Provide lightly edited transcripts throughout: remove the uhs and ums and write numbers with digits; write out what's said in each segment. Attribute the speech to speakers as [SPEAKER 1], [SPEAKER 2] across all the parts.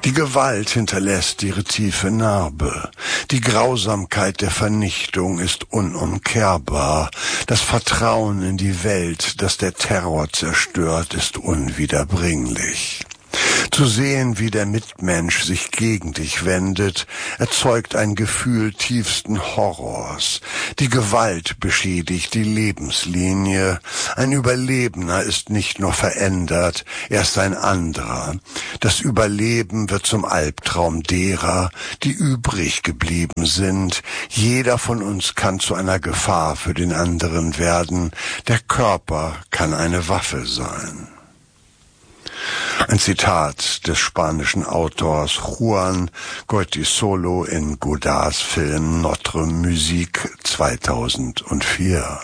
[SPEAKER 1] Die Gewalt hinterlässt ihre tiefe Narbe. Die Grausamkeit der Vernichtung ist unumkehrbar. Das Vertrauen in die Welt, das der Terror zerstört, ist unwiederbringlich. Zu sehen, wie der Mitmensch sich gegen dich wendet, erzeugt ein Gefühl tiefsten Horrors. Die Gewalt beschädigt die Lebenslinie. Ein Überlebender ist nicht nur verändert, er ist ein anderer. Das Überleben wird zum Albtraum derer, die übrig geblieben sind. Jeder von uns kann zu einer Gefahr für den anderen werden. Der Körper kann eine Waffe sein. Ein Zitat des spanischen Autors Juan Goytisolo in Godards Film Notre Musique 2004.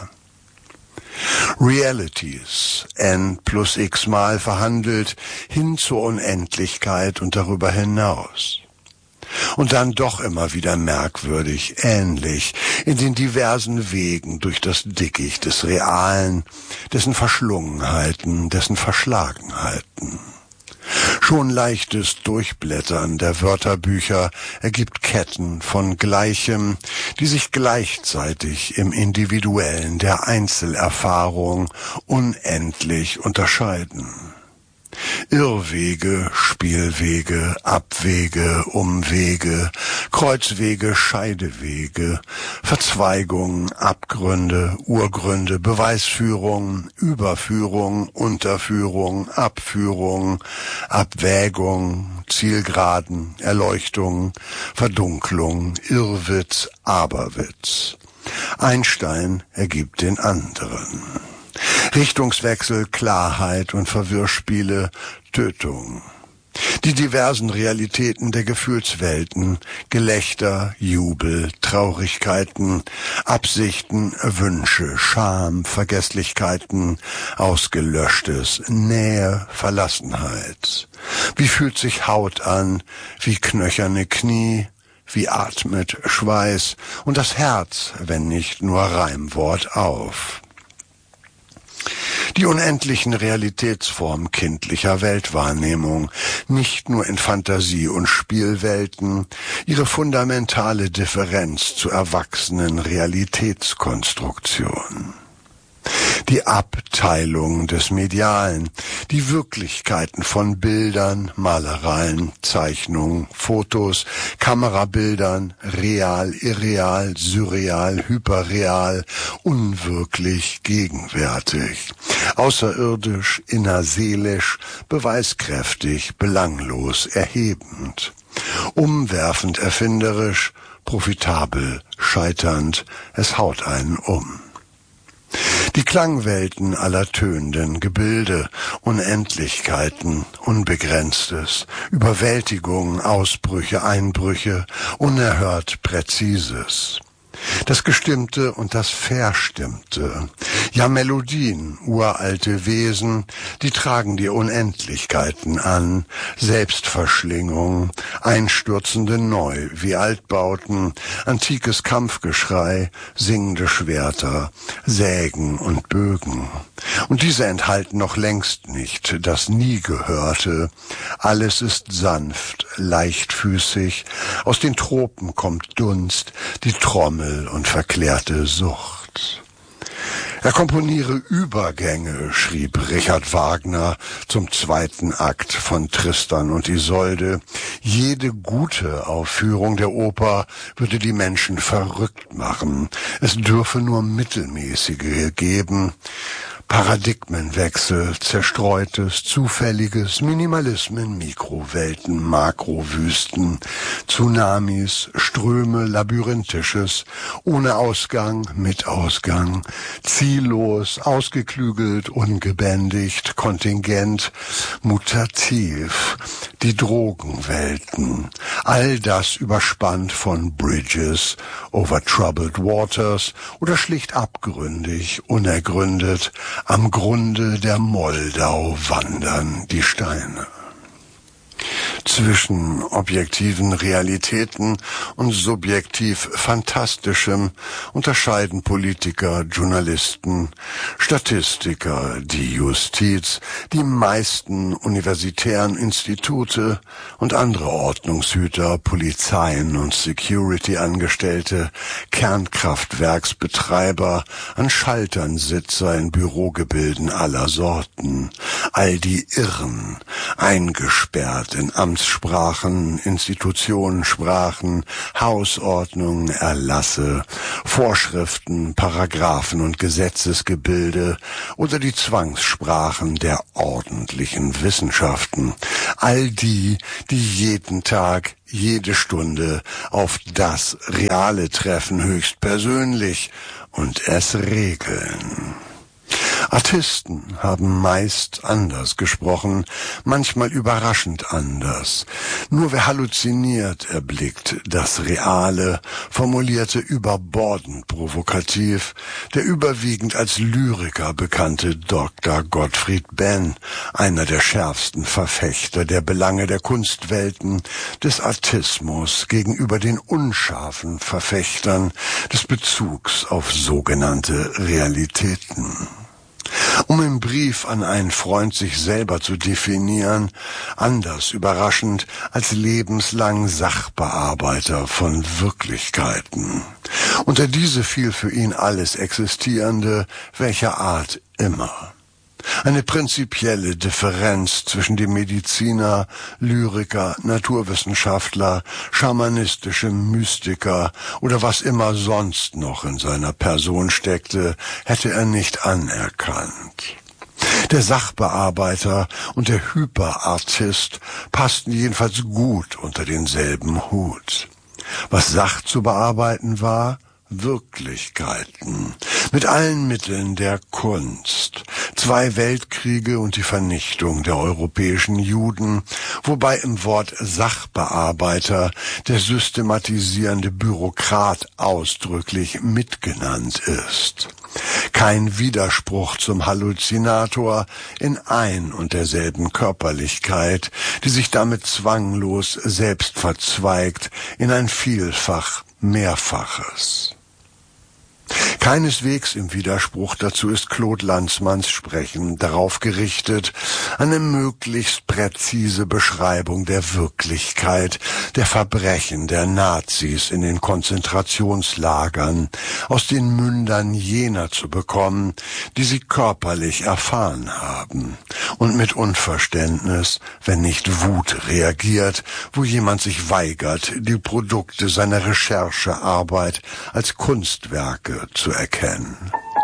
[SPEAKER 1] Realities, n plus x-mal verhandelt, hin zur Unendlichkeit und darüber hinaus. Und dann doch immer wieder merkwürdig, ähnlich, in den diversen Wegen durch das Dickicht des Realen, dessen Verschlungenheiten, dessen Verschlagenheiten. Schon leichtes Durchblättern der Wörterbücher ergibt Ketten von Gleichem, die sich gleichzeitig im Individuellen der Einzelerfahrung unendlich unterscheiden. Irrwege, Spielwege, Abwege, Umwege, Kreuzwege, Scheidewege, Verzweigungen, Abgründe, Urgründe, Beweisführung, Überführung, Unterführung, Abführung, Abwägung, Zielgeraden, Erleuchtung, Verdunklung, Irrwitz, Aberwitz. Ein Stein ergibt den anderen. Richtungswechsel, Klarheit und Verwirrspiele, Tötung. Die diversen Realitäten der Gefühlswelten, Gelächter, Jubel, Traurigkeiten, Absichten, Wünsche, Scham, Vergesslichkeiten, Ausgelöschtes, Nähe, Verlassenheit. Wie fühlt sich Haut an, wie knöcherne Knie, wie atmet Schweiß und das Herz, wenn nicht nur Reimwort auf. Die unendlichen Realitätsformen kindlicher Weltwahrnehmung, nicht nur in Fantasie- und Spielwelten, ihre fundamentale Differenz zu erwachsenen Realitätskonstruktionen. Die Abteilung des Medialen, die Wirklichkeiten von Bildern, Malereien, Zeichnungen, Fotos, Kamerabildern, real, irreal, surreal, hyperreal, unwirklich, gegenwärtig, außerirdisch, innerseelisch, beweiskräftig, belanglos, erhebend, umwerfend, erfinderisch, profitabel, scheiternd, es haut einen um. Die Klangwelten aller tönenden Gebilde, Unendlichkeiten, Unbegrenztes, Überwältigungen, Ausbrüche, Einbrüche, unerhört Präzises. Das Gestimmte und das Verstimmte. Ja, Melodien, uralte Wesen, die tragen die Unendlichkeiten an, Selbstverschlingung, einstürzende Neu, wie Altbauten, antikes Kampfgeschrei, singende Schwerter, Sägen und Bögen. Und diese enthalten noch längst nicht das nie Gehörte. Alles ist sanft, leichtfüßig, aus den Tropen kommt Dunst, die Trommel und verklärte Sucht. Er komponiere Übergänge, schrieb Richard Wagner zum zweiten Akt von Tristan und Isolde. Jede gute Aufführung der Oper würde die Menschen verrückt machen. Es dürfe nur mittelmäßige geben. Paradigmenwechsel, Zerstreutes, Zufälliges, Minimalismen, Mikrowelten, Makrowüsten, Tsunamis, Ströme, Labyrinthisches, ohne Ausgang, mit Ausgang, ziellos, ausgeklügelt, ungebändigt, kontingent, mutativ, die Drogenwelten, all das überspannt von Bridges over troubled waters oder schlicht abgründig, unergründet, am Grunde der Moldau wandern die Steine. Zwischen objektiven Realitäten und subjektiv Fantastischem unterscheiden Politiker, Journalisten, Statistiker, die Justiz, die meisten universitären Institute und andere Ordnungshüter, Polizeien und Security-Angestellte, Kernkraftwerksbetreiber, an Schaltern Sitzer in Bürogebilden aller Sorten, all die Irren, eingesperrt in Amtssprachen, Institutionensprachen, Hausordnungen, Erlasse, Vorschriften, Paragraphen und Gesetzesgebilde oder die Zwangssprachen der ordentlichen Wissenschaften. All die, die jeden Tag, jede Stunde auf das Reale treffen, höchstpersönlich und es regeln. Artisten haben meist anders gesprochen, manchmal überraschend anders. Nur wer halluziniert, erblickt das Reale, formulierte überbordend provokativ der überwiegend als Lyriker bekannte Dr. Gottfried Benn, einer der schärfsten Verfechter der Belange der Kunstwelten, des Artismus gegenüber den unscharfen Verfechtern des Bezugs auf sogenannte Realitäten. Um im Brief an einen Freund sich selber zu definieren, anders überraschend als lebenslang Sachbearbeiter von Wirklichkeiten. Unter diese fiel für ihn alles Existierende, welcher Art immer. Eine prinzipielle Differenz zwischen dem Mediziner, Lyriker, Naturwissenschaftler, schamanistische Mystiker oder was immer sonst noch in seiner Person steckte, hätte er nicht anerkannt. Der Sachbearbeiter und der Hyperartist passten jedenfalls gut unter denselben Hut. Was Sach zu bearbeiten war, Wirklichkeiten, mit allen Mitteln der Kunst, 2 Weltkriege und die Vernichtung der europäischen Juden, wobei im Wort Sachbearbeiter der systematisierende Bürokrat ausdrücklich mitgenannt ist. Kein Widerspruch zum Halluzinator in ein und derselben Körperlichkeit, die sich damit zwanglos selbst verzweigt in ein Vielfach Mehrfaches. Keineswegs im Widerspruch dazu ist Claude Lanzmanns Sprechen darauf gerichtet, eine möglichst präzise Beschreibung der Wirklichkeit, der Verbrechen der Nazis in den Konzentrationslagern aus den Mündern jener zu bekommen, die sie körperlich erfahren haben und mit Unverständnis, wenn nicht Wut reagiert, wo jemand sich weigert, die Produkte seiner Recherchearbeit als Kunstwerke zu erkennen.